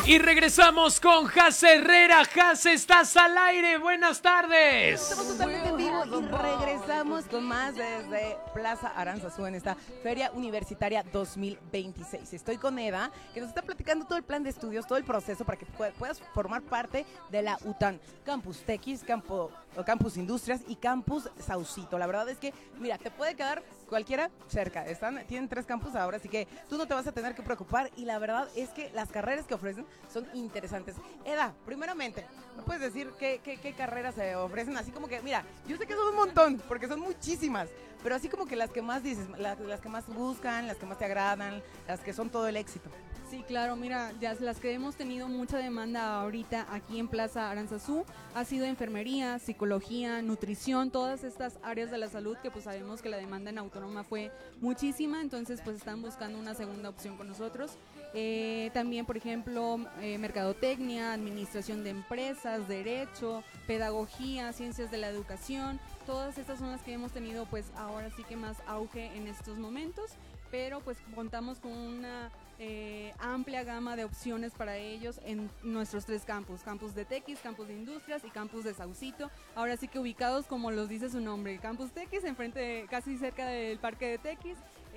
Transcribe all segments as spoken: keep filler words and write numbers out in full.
Y regresamos con Jase Herrera. Jase, estás al aire. Buenas tardes. Estamos totalmente en vivo y regresamos con más desde Plaza Aranzazú en esta Feria Universitaria dos mil veintiséis. Estoy con Eda, que nos está platicando todo el plan de estudios, todo el proceso para que puedas formar parte de la U T A N, Campus Tequis, Campo, Campus Industrias y Campus Saucito. La verdad es que, mira, te puede quedar cualquiera cerca. Están, tienen tres campus ahora, así que tú no te vas a tener que preocupar. Y la verdad es que las carreras que ofrecen son interesantes. Eda, primeramente, ¿me puedes decir qué, qué, qué carreras se ofrecen? Así como que, mira, yo sé que son un montón, porque son muchísimas, pero así como que las que más dices, las, las que más buscan, las que más te agradan, las que son todo el éxito. Sí, claro, mira, ya las que hemos tenido mucha demanda ahorita aquí en Plaza Aranzazú ha sido enfermería, psicología, nutrición, todas estas áreas de la salud que pues sabemos que la demanda en autónoma fue muchísima, entonces pues están buscando una segunda opción con nosotros. Eh, también, por ejemplo, eh, mercadotecnia, administración de empresas, derecho, pedagogía, ciencias de la educación, todas estas son las que hemos tenido pues ahora sí que más auge en estos momentos, pero pues contamos con una eh, amplia gama de opciones para ellos en nuestros tres campus, campus de Tequis, campus de Industrias y campus de Saucito, ahora sí que ubicados como los dice su nombre, campus Tequis, enfrente de, casi cerca del parque de Tequis,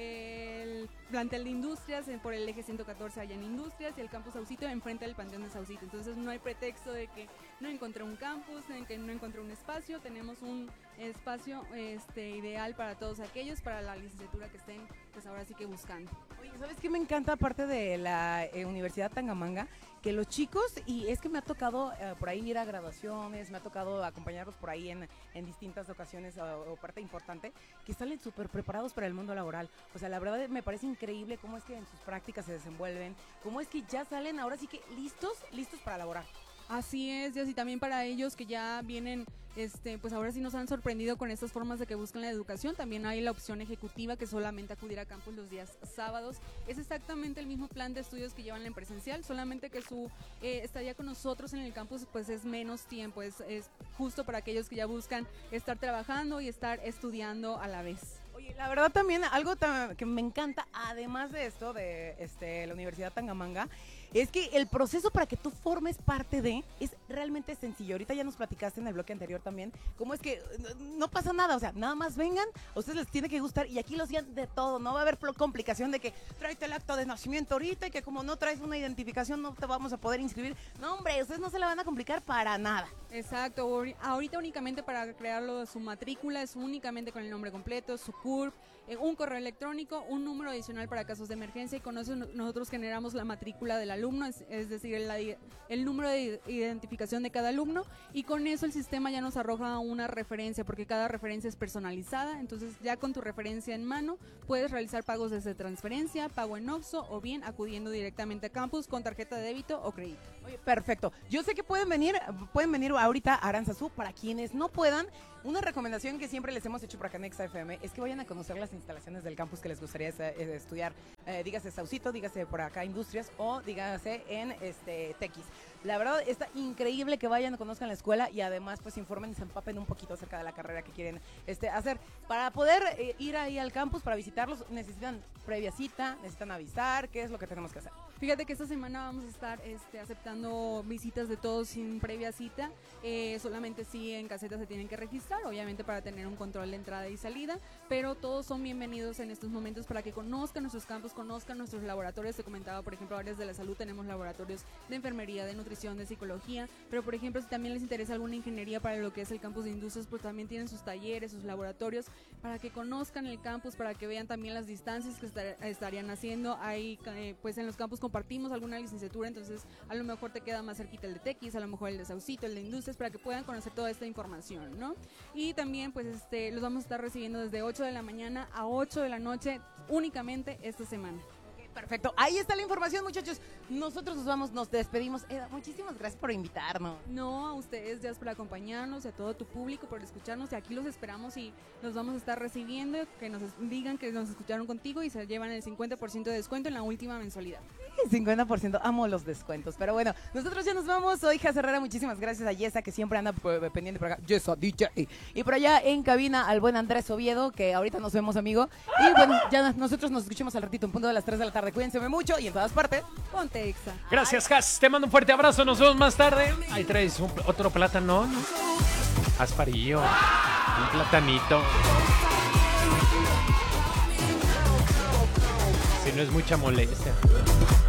el plantel de Industrias por el eje ciento catorce allá en Industrias y el campus Saucito enfrente del panteón de Saucito, entonces no hay pretexto de que no encontré un campus, de que no encontré un espacio, tenemos un espacio este, ideal para todos aquellos, para la licenciatura que estén pues ahora sí que buscando. Oye, ¿sabes qué me encanta aparte de la eh, Universidad Tangamanga? Que los chicos, y es que me ha tocado eh, por ahí ir a graduaciones, me ha tocado acompañarlos por ahí en, en distintas ocasiones o, o parte importante, que salen súper preparados para el mundo laboral. O sea, la verdad me parece increíble cómo es que en sus prácticas se desenvuelven, cómo es que ya salen ahora sí que listos, listos para laborar. Así es, y así también para ellos que ya vienen, este, pues ahora sí nos han sorprendido con estas formas de que buscan la educación. También hay la opción ejecutiva que solamente acudir a campus los días sábados. Es exactamente el mismo plan de estudios que llevan en presencial, solamente que su eh, estadía con nosotros en el campus pues es menos tiempo, es, es justo para aquellos que ya buscan estar trabajando y estar estudiando a la vez. Oye, la verdad también algo que me encanta, además de esto, de este, la Universidad Tangamanga, es que el proceso para que tú formes parte de es realmente sencillo. Ahorita ya nos platicaste en el bloque anterior también, cómo es que no pasa nada, o sea, nada más vengan, a ustedes les tiene que gustar y aquí los guían de todo, no va a haber complicación de que tráete el acto de nacimiento ahorita y que como no traes una identificación no te vamos a poder inscribir. No, hombre, ustedes no se la van a complicar para nada. Exacto, ahorita únicamente para crearlo su matrícula es únicamente con el nombre completo, su C U R P, un correo electrónico, un número adicional para casos de emergencia y con eso nosotros generamos la matrícula del alumno, es, es decir, el, el número de identificación de cada alumno y con eso el sistema ya nos arroja una referencia porque cada referencia es personalizada, entonces ya con tu referencia en mano puedes realizar pagos desde transferencia, pago en OXXO o bien acudiendo directamente a campus con tarjeta de débito o crédito. Oye, perfecto. Yo sé que pueden venir, pueden venir ahorita a Aranzazú. Para quienes no puedan, una recomendación que siempre les hemos hecho por acá en Exa F M es que vayan a conocer las instalaciones del campus que les gustaría eh, estudiar. Eh, dígase Saucito, dígase por acá Industrias o dígase en este Tequis. La verdad está increíble que vayan, conozcan la escuela y además pues informen y se empapen un poquito acerca de la carrera que quieren este, hacer. Para poder eh, ir ahí al campus, para visitarlos, necesitan previa cita, necesitan avisar, ¿qué es lo que tenemos que hacer? Fíjate que esta semana vamos a estar este, aceptando visitas de todos sin previa cita, eh, solamente sí en caseta se tienen que registrar, obviamente para tener un control de entrada y salida, pero todos son bienvenidos en estos momentos para que conozcan nuestros campus, conozcan nuestros laboratorios. Te comentaba, por ejemplo, áreas de la salud, tenemos laboratorios de enfermería, de nutrición, de psicología, pero por ejemplo, si también les interesa alguna ingeniería para lo que es el campus de Industrias, pues también tienen sus talleres, sus laboratorios, para que conozcan el campus, para que vean también las distancias que estar, estarían haciendo. Ahí, eh, pues en los campus compartimos alguna licenciatura, entonces a lo mejor te queda más cerquita el de Tequis, a lo mejor el de Saucito, el de Industrias, para que puedan conocer toda esta información, ¿no? Y también pues este los vamos a estar recibiendo desde ocho de la mañana a ocho de la noche únicamente esta semana. Perfecto, ahí está la información, muchachos. Nosotros nos vamos, nos despedimos. Eda, muchísimas gracias por invitarnos. No, a ustedes ya por acompañarnos y a todo tu público por escucharnos, y aquí los esperamos y los vamos a estar recibiendo, que nos digan que nos escucharon contigo y se llevan el cincuenta por ciento de descuento en la última mensualidad. cincuenta por ciento, amo los descuentos, pero bueno, nosotros ya nos vamos. Soy Jase Herrera, muchísimas gracias a Yesa, que siempre anda pendiente por acá, Yesa D J, y por allá en cabina al buen Andrés Oviedo, que ahorita nos vemos, amigo, y bueno, ya nosotros nos escuchamos al ratito en punto de las tres de la tarde. tarde. Cuídense mucho y en todas partes. Ponte Exa. Gracias, Has. Te mando un fuerte abrazo. Nos vemos más tarde. Ahí traes un, otro plátano. ¿No? Haz parillo. Un platanito. Si no es mucha molestia.